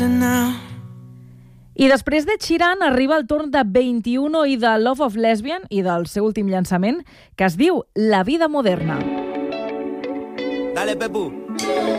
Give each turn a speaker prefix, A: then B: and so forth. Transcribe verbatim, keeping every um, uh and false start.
A: I després de Sheeran arriba el torn de vint-i-uno i de Love of Lesbian i del seu últim llançament, que es diu La vida moderna.
B: Dale, Pepu.